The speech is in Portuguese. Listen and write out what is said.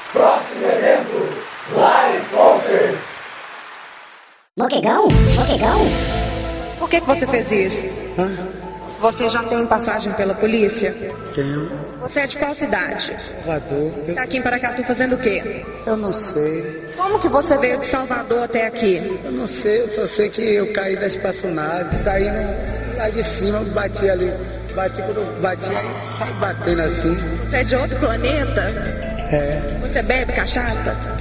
Próximo evento, Live Concert. Moquegão? Por que você fez isso? Você já tem passagem pela polícia? Tenho. Você é de qual cidade? Salvador. Tá aqui em Paracatu fazendo o quê? Eu não sei. Como que você veio de Salvador até aqui? Eu não sei, eu só sei que eu caí da espaçonave, caí lá de cima, bati ali. Quando eu bati, aí saí batendo assim. Você é de outro planeta? É. Você bebe cachaça?